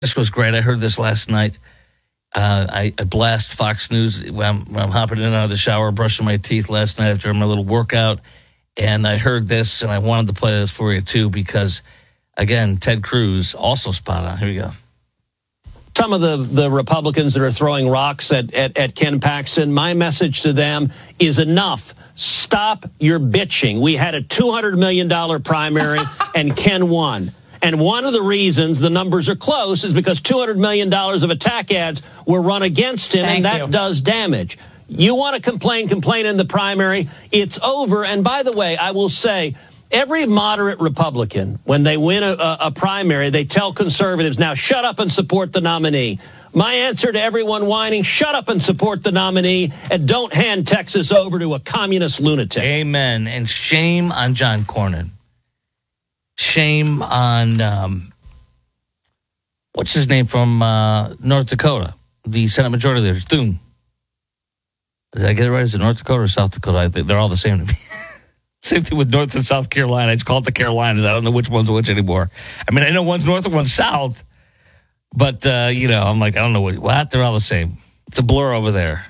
This was great. I heard this last night. I blast Fox News when I'm hopping in and out of the shower, brushing my teeth last night after my little workout. And I heard this, and I wanted to play this for you, too, because, again, Ted Cruz, also spot on. Here we go. Some of the Republicans that are throwing rocks at Ken Paxton, my message to them is enough. Stop your bitching. We had a $200 million primary, and Ken won. And one of the reasons the numbers are close is because $200 million of attack ads were run against him, and that does damage. You want to complain in the primary. It's over. And by the way, I will say, every moderate Republican, when they win a primary, they tell conservatives, now shut up and support the nominee. My answer to everyone whining, shut up and support the nominee, and don't hand Texas over to a communist lunatic. Amen. And shame on John Cornyn. Shame on, what's his name from North Dakota? The Senate Majority Leader, Thune. Did I get it right? Is it North Dakota or South Dakota? I think they're all the same to me. Same thing with North and South Carolina. I just call it the Carolinas. I don't know which one's which anymore. I mean, I know one's North and one's South. But, I'm like, I don't know what. They're all the same. It's a blur over there.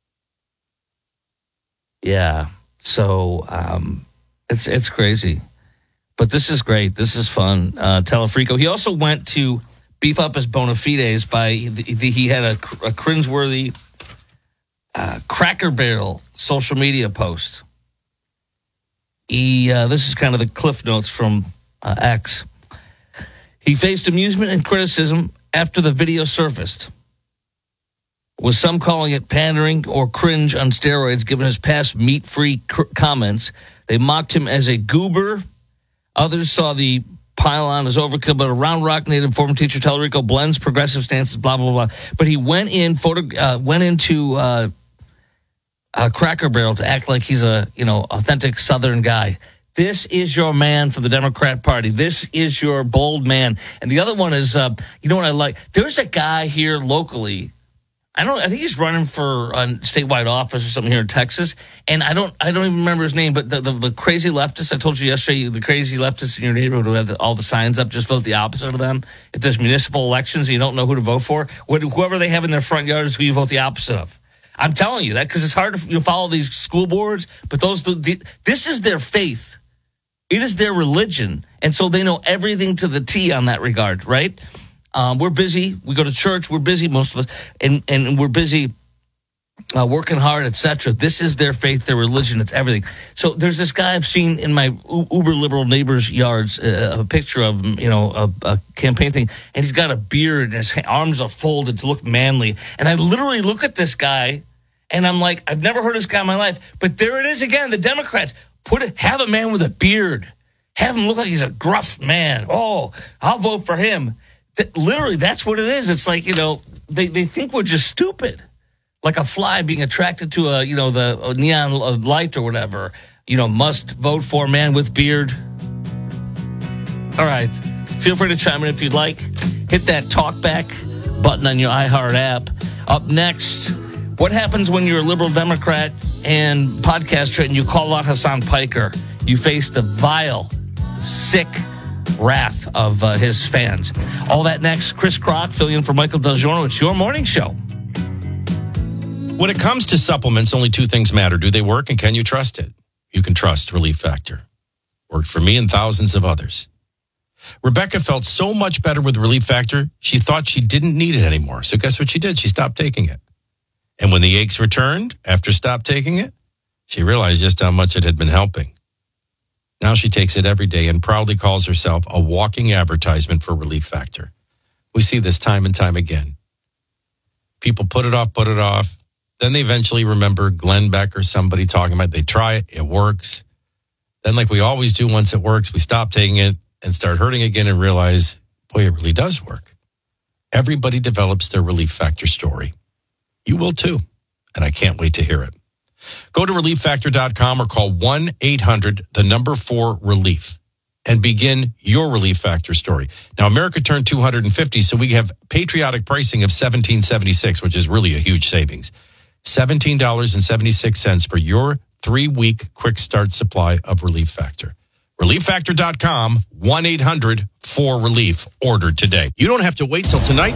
Yeah. So, it's crazy. But this is great. This is fun. Telefrico. He also went to beef up his bona fides by, he had a cringeworthy Cracker Barrel social media post. This is kind of the cliff notes from X. He faced amusement and criticism after the video surfaced, with some calling it pandering or cringe on steroids given his past meat-free comments. They mocked him as a goober. Others saw the pylon as overkill, but a Round Rock native former teacher Telefrico blends progressive stances, blah, blah, blah. But he went into Cracker Barrel to act like he's a, authentic Southern guy. This is your man for the Democrat Party. This is your bold man. And the other one is, you know what I like? There's a guy here locally. I think he's running for a statewide office or something here in Texas. And I don't even remember his name, but the crazy leftist, I told you yesterday, the crazy leftists in your neighborhood who have all the signs up, just vote the opposite of them. If there's municipal elections and you don't know who to vote for, whoever they have in their front yard is who you vote the opposite of. I'm telling you that because it's hard to follow these school boards, but this is their faith. It is their religion. And so they know everything to the T on that regard, right? We're busy. We go to church. We're busy, most of us. And we're busy working hard, etc. This is their faith, their religion. It's everything. So there's this guy I've seen in my uber liberal neighbors' yards, a picture of him, a campaign thing. And he's got a beard and his arms are folded to look manly. And I literally look at this guy and I'm like, I've never heard this guy in my life. But there it is again, the Democrats. Have a man with a beard. Have him look like he's a gruff man. Oh, I'll vote for him. Literally, that's what it is. It's like, they think we're just stupid. Like a fly being attracted to the neon light or whatever. Must vote for man with beard. All right. Feel free to chime in if you'd like. Hit that talk back button on your iHeart app. Up next, what happens when you're a liberal Democrat and podcaster and you call out Hassan Piker? You face the vile, sick wrath of his fans. All that next. Chris Crock filling in for Michael Del Giorno. It's your morning show. When it comes to supplements, only two things matter. Do they work and can you trust it? You can trust Relief Factor. Worked for me and thousands of others. Rebecca felt so much better with Relief Factor, she thought she didn't need it anymore. So guess what she did? She stopped taking it. And when the aches returned after stopped taking it, she realized just how much it had been helping. Now she takes it every day and proudly calls herself a walking advertisement for Relief Factor. We see this time and time again. People put it off. Then they eventually remember Glenn Beck or somebody talking about it. They try it. It works. Then like we always do once it works, we stop taking it and start hurting again and realize, boy, it really does work. Everybody develops their Relief Factor story. You will too. And I can't wait to hear it. Go to ReliefFactor.com or call 1-800-4-RELIEF and begin your Relief Factor story. Now, America turned 250, so we have patriotic pricing of $17.76, which is really a huge savings. $17.76 for your 3-week quick start supply of Relief Factor. ReliefFactor.com, 1-800-4RELIEF. Order today. You don't have to wait till tonight.